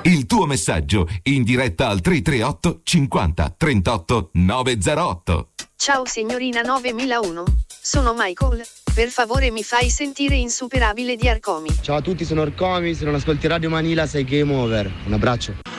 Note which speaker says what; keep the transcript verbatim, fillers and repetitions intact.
Speaker 1: Il tuo messaggio in diretta al tre tre otto cinquanta trentotto novecentotto.
Speaker 2: Ciao signorina novemilauno, sono Michael. Per favore mi fai sentire insuperabile di Arcomi.
Speaker 3: Ciao a tutti, sono Arcomi, se non ascolti Radio Manila sei game over. Un abbraccio.